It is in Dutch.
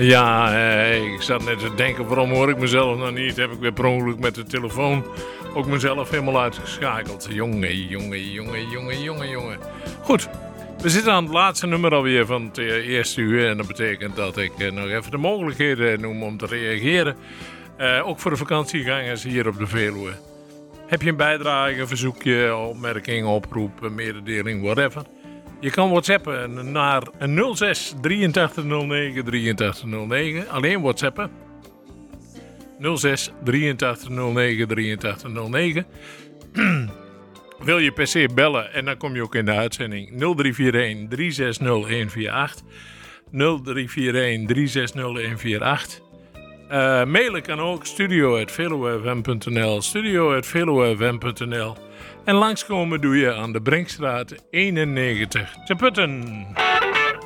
Ja, ik zat net te denken, waarom hoor ik mezelf nog niet? Heb ik weer per ongeluk met de telefoon ook mezelf helemaal uitgeschakeld. Jongen. Goed, we zitten aan het laatste nummer alweer van het eerste uur. En dat betekent dat ik nog even de mogelijkheden noem om te reageren. Ook voor de vakantiegangers hier op de Veluwe. Heb je een bijdrage, verzoekje, opmerking, oproep, mededeling, whatever? Je kan whatsappen naar 06 8309 8309. Alleen whatsappen. 06 8309 8309. Wil je per se bellen en dan kom je ook in de uitzending. 0341 360 148. 0341 360 148. Mailen kan ook studio@veluwefm.nl. studio@veluwefm.nl. En langskomen doe je aan de Brinkstraat 91 te Putten.